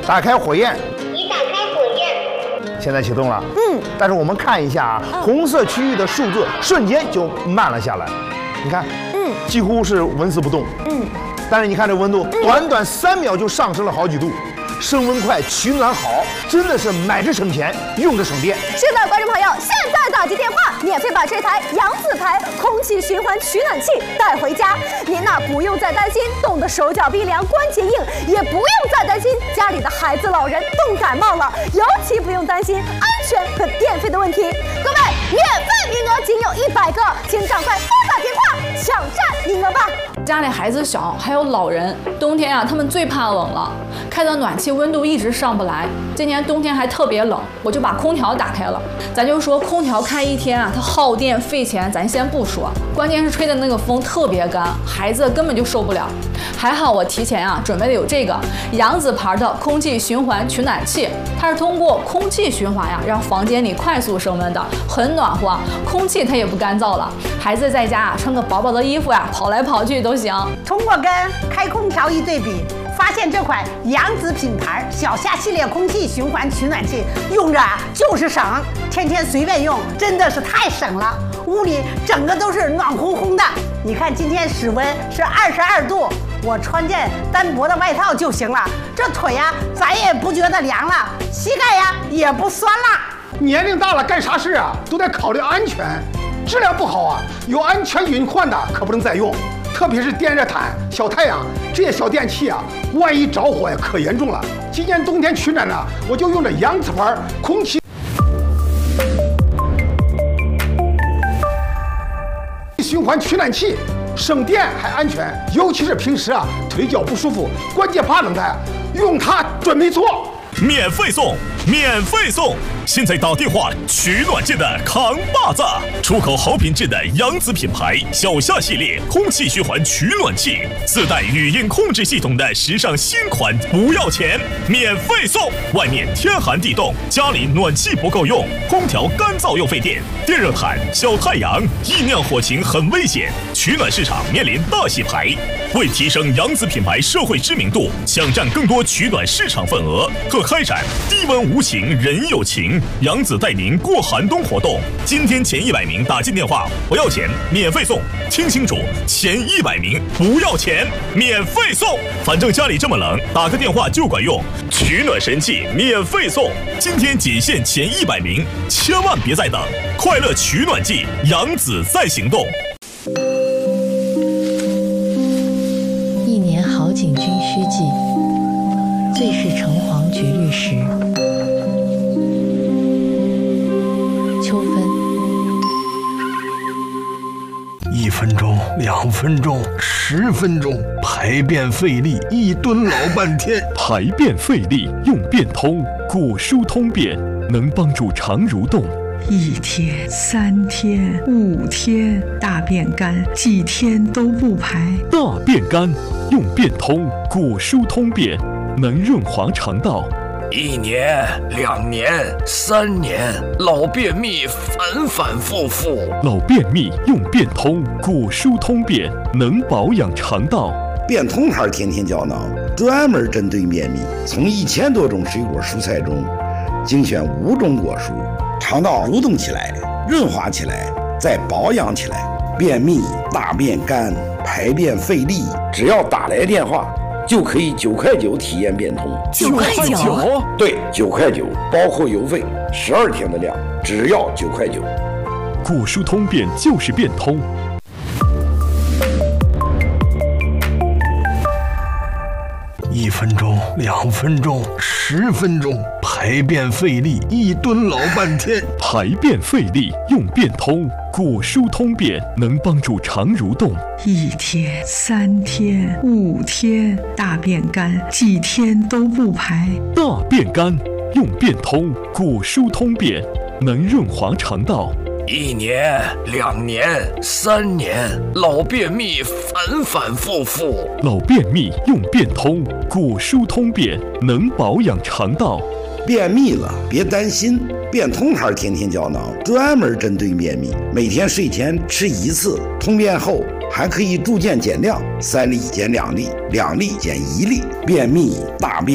打开火焰。 已打开火焰。 现在启动了。但是我们看一下啊，红色区域的数字瞬间就慢了下来。你看，几乎是纹丝不动。但是你看这温度，短短3秒就上升了好几度。升温快，取暖好，真的是买着省钱，用着省电。 是的，观众朋友，现在打击电话，免费把这台扬子牌空气循环取暖器带回家。您不用再担心冻得手脚冰凉、关节硬，也不用再担心家里的孩子老人冻感冒了，尤其不用担心安全和电费的问题。各位，免费名额仅有100个，请赶快拨打电话抢占名额吧。 家里孩子小，还有老人，冬天他们最怕冷了，开的暖气温度一直上不来。今年冬天还特别冷，我就把空调打开了。咱就说空调开1天它耗电费钱，咱先不说，关键是吹的那个风特别干，孩子根本就受不了。还好我提前准备的有这个扬子牌的空气循环取暖器，它是通过空气循环让房间里快速升温的，很暖和，空气它也不干燥了。孩子在家穿个薄薄的衣服跑来跑去都行。 通过跟开空调一对比，发现这款扬子品牌小夏系列空气循环取暖器用着就是省，天天随便用，真的是太省了。屋里整个都是暖烘烘的。你看今天室温是22度，我穿件单薄的外套就行了，这腿咱也不觉得凉了，膝盖也不酸了。 年龄大了干啥事都得考虑安全，质量不好有安全隐患的可不能再用。特别是电热毯、小太阳这些小电器万一着火可严重了。今年冬天取暖我就用着扬子牌空气循环取暖器，省电还安全，尤其是平时腿脚不舒服、关节怕冷的，用它准没错。 免费送，免费送！现在打电话取暖界的扛把子，出口好品质的扬子品牌小夏系列空气循环取暖器，自带语音控制系统的时尚新款，不要钱，免费送！外面天寒地冻，家里暖气不够用，空调干燥又费电，电热毯、小太阳，易亮火情很危险，取暖市场面临大洗牌。为提升扬子品牌社会知名度，抢占更多取暖市场份额，可开展低温无情人有情，扬子带您过寒冬活动。今天前100名打进电话不要钱，免费送，听清楚，前100名不要钱，免费送。反正家里这么冷，打个电话就管用，取暖神器免费送。今天仅限前100名，千万别再等，快乐取暖季，扬子在行动。 一年好景君须记，最是橙黄橘绿时。秋分。 1分钟、2分钟、10分钟，排便费力，一蹲老半天。 排便费力用便通，骨疏通便，能帮助肠蠕动。 1天、3天、5天，大便干，几天都不排。 大便干用便通，骨疏通便，能润滑肠道。 1年、2年、3年，老便秘反反复复。 老便秘用便通，骨疏通便，能保养肠道。 便通牌天天胶囊专门针对便秘，从1000多种水果蔬菜中精选5种果蔬，肠道蠕动起来，润滑起来，再保养起来。便秘、大便干、排便费力，只要打来电话就可以9块9体验便通。 9块9？ 对，9块9，包括邮费，12天的量，只要9块9。 骨疏通便就是便通。 1分钟、2分钟、10分钟，排便费力，一蹲老半天。 排便费力用便通，骨疏通便，能帮助肠蠕动。 1天、3天、5天，大便干，几天都不排。 大便干用便通，骨疏通便，能润滑肠道。 1年、2年、3年，老便秘反反复复。 老便秘用便通，骨疏通便，能保养肠道。 便秘了别担心，便通牌天天胶囊专门针对便秘，每天睡前吃1次，通便后还可以逐渐减量，3粒减2粒，2粒减1粒。便秘、大便